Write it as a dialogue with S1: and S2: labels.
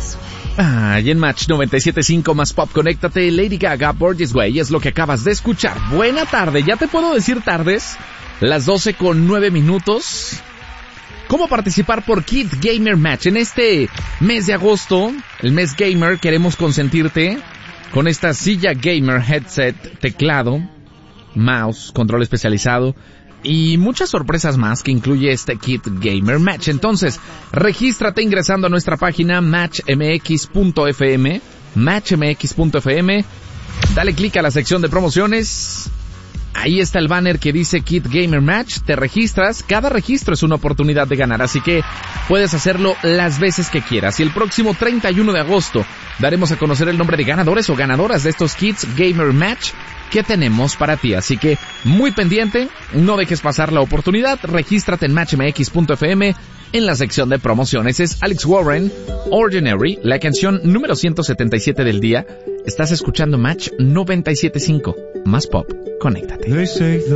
S1: Y en Match 97.5 más Pop, conéctate, Lady Gaga, Borges Way, es lo que acabas de escuchar. Buena tarde, ya te puedo decir tardes, las 12:09. ¿Cómo participar por Kid Gamer Match? En este mes de agosto, el mes gamer, queremos consentirte con esta silla gamer, headset, teclado, mouse, control especializado y muchas sorpresas más que incluye este Kid Gamer Match. Entonces, regístrate ingresando a nuestra página matchmx.fm, matchmx.fm, dale clic a la sección de promociones. Ahí está el banner que dice Kid Gamer Match, te registras, cada registro es una oportunidad de ganar, así que puedes hacerlo las veces que quieras. Y el próximo 31 de agosto daremos a conocer el nombre de ganadores o ganadoras de estos Kids Gamer Match que tenemos para ti, así que muy pendiente, no dejes pasar la oportunidad, regístrate en matchmx.fm en la sección de promociones. Es Alex Warren, Ordinary, la canción número 177 del día. Estás escuchando Match 97.5, más Pop, conéctate.